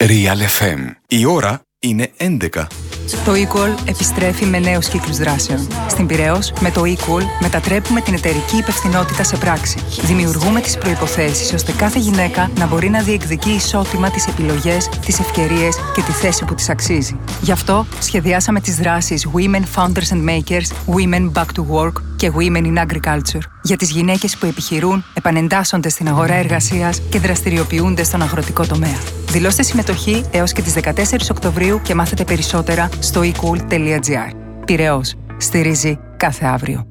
Real FM. Η ώρα είναι 11. Το eCall επιστρέφει με νέους κύκλους δράσεων. Στην Πειραιώς, με το eCall μετατρέπουμε την εταιρική υπευθυνότητα σε πράξη. Δημιουργούμε τις προϋποθέσεις ώστε κάθε γυναίκα να μπορεί να διεκδικεί ισότιμα τις επιλογές, τις ευκαιρίες και τη θέση που της αξίζει. Γι' αυτό σχεδιάσαμε τις δράσεις Women Founders and Makers, Women Back to Work και Women in Agriculture. Για τις γυναίκες που επιχειρούν, επανεντάσσονται στην αγορά εργασίας και δραστηριοποιούνται στον αγροτικό τομέα. Δηλώστε συμμετοχή έως και τις 14 Οκτωβρίου και μάθετε περισσότερα στο ecool.gr. Πειραιώς. Στηρίζει κάθε αύριο.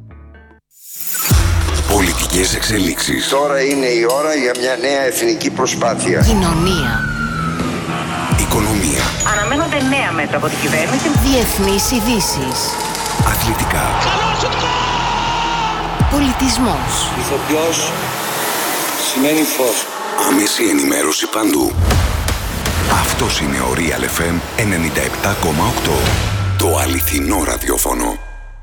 Πολιτικές εξελίξεις. Τώρα είναι η ώρα για μια νέα εθνική προσπάθεια. Κοινωνία. Οικονομία. Αναμένονται νέα μέτρα από την κυβέρνηση. Διεθνείς ειδήσεις. Αθλητικά. Πολιτισμός. Ηθοποιός σημαίνει φως. Άμεση ενημέρωση παντού. Αυτός είναι ο Real FM 97,8. Το αληθινό ραδιόφωνο.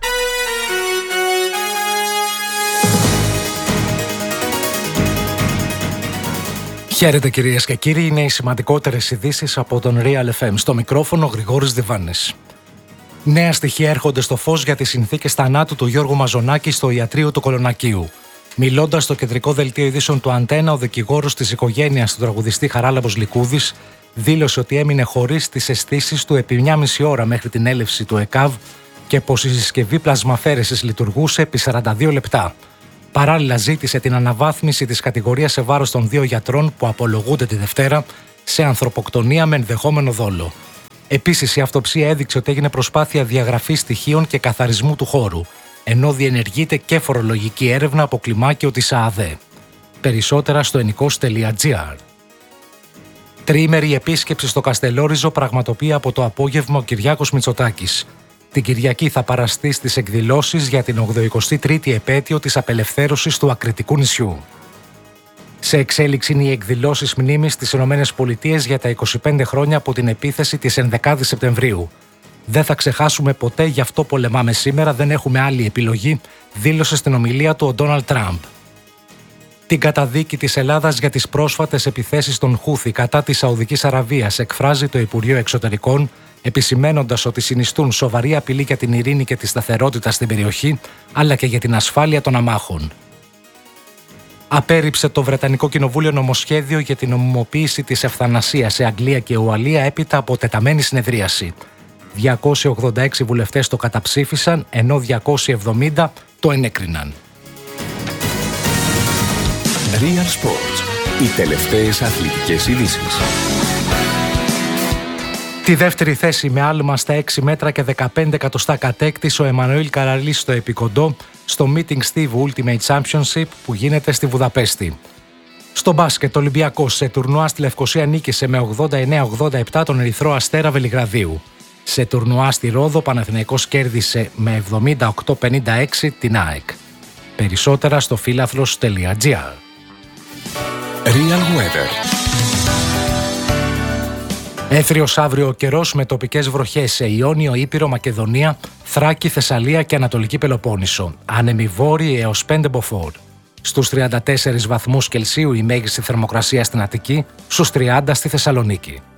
Χαίρετε κυρίες και κύριοι, είναι οι σημαντικότερες ειδήσεις από τον Real FM. Στο μικρόφωνο Γρηγόρης Διβάνης. Νέα στοιχεία έρχονται στο φως για τις συνθήκες θανάτου του Γιώργου Μαζονάκη στο ιατρείο του Κολονακίου. Μιλώντας στο κεντρικό δελτίο ειδήσεων του Αντένα, ο δικηγόρος της οικογένειας του τραγουδιστή Χαράλαμπος Λικούδης δήλωσε ότι έμεινε χωρίς τις αισθήσεις του επί 1,5 ώρα μέχρι την έλευση του ΕΚΑΒ και πως η συσκευή πλασμαφέρεσης λειτουργούσε επί 42 λεπτά. Παράλληλα ζήτησε την αναβάθμιση της κατηγορίας σε βάρος των 2 γιατρών που απολογούνται τη Δευτέρα σε ανθρωποκτονία με ενδεχόμενο δόλο. Επίσης, η αυτοψία έδειξε ότι έγινε προσπάθεια διαγραφής στοιχείων και καθαρισμού του χώρου, ενώ διενεργείται και φορολογική έρευνα από κλιμάκιο της ΑΑΔΕ. Περισσότερα στο ενικός.gr. Τριήμερη επίσκεψη στο Καστελόριζο πραγματοποιεί από το απόγευμα ο Κυριάκος Μητσοτάκης. Την Κυριακή θα παραστεί στις εκδηλώσεις για την 83η επέτειο της απελευθέρωσης του Ακριτικού νησιού. Σε εξέλιξη είναι οι εκδηλώσεις μνήμης στις ΗΠΑ για τα 25 χρόνια από την επίθεση της 11η Σεπτεμβρίου. «Δεν θα ξεχάσουμε ποτέ, γι' αυτό πολεμάμε σήμερα, δεν έχουμε άλλη επιλογή», δήλωσε στην ομιλία του ο Ντόναλντ Τραμπ. Την καταδίκη της Ελλάδας για τις πρόσφατες επιθέσεις των Χούθι κατά της Σαουδικής Αραβίας εκφράζει το Υπουργείο Εξωτερικών, επισημαίνοντας ότι συνιστούν σοβαρή απειλή για την ειρήνη και τη σταθερότητα στην περιοχή, αλλά και για την ασφάλεια των αμάχων. Απέρριψε το Βρετανικό Κοινοβούλιο νομοσχέδιο για την νομιμοποίηση της ευθανασίας σε Αγγλία και Ουαλία έπειτα από τεταμένη συνεδρίαση. 286 βουλευτές το καταψήφισαν, ενώ 270 το ενέκριναν. Real Sports. Οι τελευταίες αθλητικές ειδήσεις. Τη δεύτερη θέση με άλμα στα 6 μέτρα και 15 εκατοστά κατέκτησε ο Εμμανουήλ Καραλής στο Επικοντό στο Meeting Steve Ultimate Championship που γίνεται στη Βουδαπέστη. Στο μπάσκετ, ο Ολυμπιακός σε τουρνουά στη Λευκοσία νίκησε με 89-87 τον Ερυθρό Αστέρα Βελιγραδίου. Σε τουρνουά στη Ρόδο, ο Παναθηναϊκός κέρδισε με 78-56 την ΑΕΚ. Περισσότερα στο φίλαθλος.gr. Real Weather. Έθριος αύριο ο καιρός με τοπικές βροχές σε Ιόνιο, Ήπειρο, Μακεδονία, Θράκη, Θεσσαλία και Ανατολική Πελοπόννησο. Άνεμοι βόρειοι έως 5 μποφόρ. Στους 34 βαθμούς Κελσίου η μέγιστη θερμοκρασία στην Αττική, στους 30 στη Θεσσαλονίκη.